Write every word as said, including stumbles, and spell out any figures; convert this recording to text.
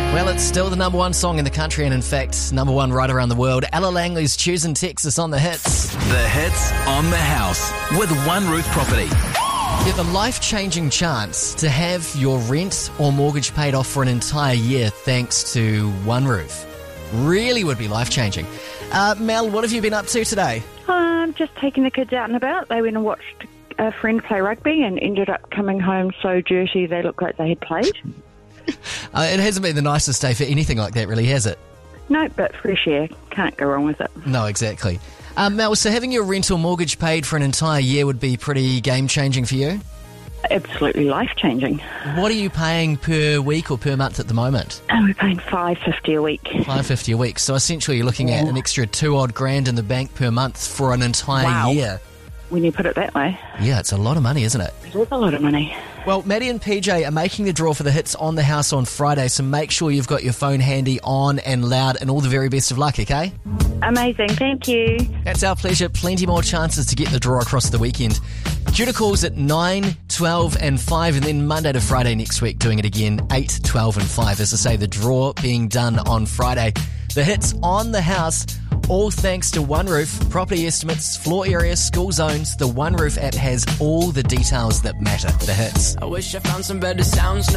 Well, it's still the number one song in the country and, in fact, number one right around the world. Ella Langley's Choosing Texas on The Hits. The Hits on the House with One Roof Property. You have a life-changing chance to have your rent or mortgage paid off for an entire year thanks to One Roof. Really would be life-changing. Uh, Mel, what have you been up to today? Um, just taking the kids out and about. They went and watched a friend play rugby and ended up coming home so dirty they looked like they had played. Uh, it hasn't been the nicest day for anything like that, really, has it? No, but fresh air. Can't go wrong with it. No, exactly. Um, Mel, so having your rent or mortgage paid for an entire year would be pretty game-changing for you? Absolutely life-changing. What are you paying per week or per month at the moment? And we're paying five fifty a week. five fifty a week. So essentially you're looking at an extra two odd grand in the bank per month for an entire Wow. year. When you put it that way, Yeah, it's a lot of money, isn't it? it is a lot of money. Well, Maddie and P J are making the draw for the Hits on the House on Friday, so make sure you've got your phone handy on and loud, and all the very best of luck, okay? Amazing, thank you. That's our pleasure. Plenty more chances to get the draw across the weekend. Due to calls at nine, twelve and five, and then Monday to Friday next week doing it again, eight, twelve and five. As I say, the draw being done on Friday. The Hits on the House, all thanks to One Roof. Property estimates, floor areas, school zones. The One Roof app has all the details that matter. The Hits. I wish I found some better sounds. No